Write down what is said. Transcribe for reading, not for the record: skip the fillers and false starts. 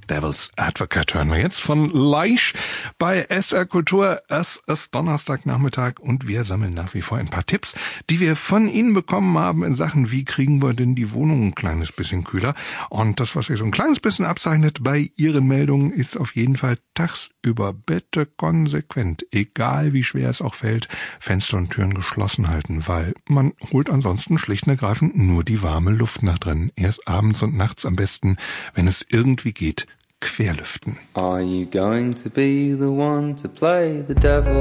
Devil's Advocate hören wir jetzt von Leisch bei SR Kultur. Es ist Donnerstagnachmittag und wir sammeln nach wie vor ein paar Tipps, die wir von Ihnen bekommen haben in Sachen, wie kriegen wir denn die Wohnung ein kleines bisschen kühler. Und das, was sich so ein kleines bisschen abzeichnet bei Ihren Meldungen, ist auf jeden Fall tagsüber bitte konsequent, egal wie schwer es auch fällt, Fenster und Türen geschlossen halten, weil man holt ansonsten schlicht und ergreifend nur die warme Luft nach drin. Erst abends und nachts am besten, wenn es irgendwie geht, querlüften. Are you going to be the one to play the devil?